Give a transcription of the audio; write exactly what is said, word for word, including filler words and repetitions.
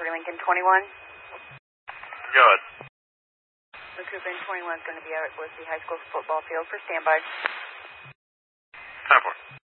Lincoln twenty-one. Good. Cooper twenty-one is going to be out at Woodley High School football field for standby. ten four.